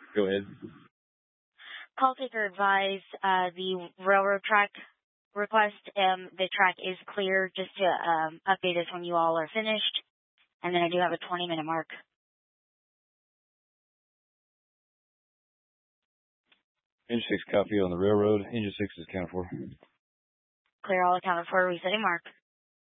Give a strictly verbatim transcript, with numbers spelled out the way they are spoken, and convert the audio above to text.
Go ahead. Call taker advise uh, the railroad track request. Um, the track is clear. Just to um, update us when you all are finished. And then I do have a twenty minute mark. Engine six copy on the railroad. Engine six is accounted for. Clear all accounted for. Resetting mark.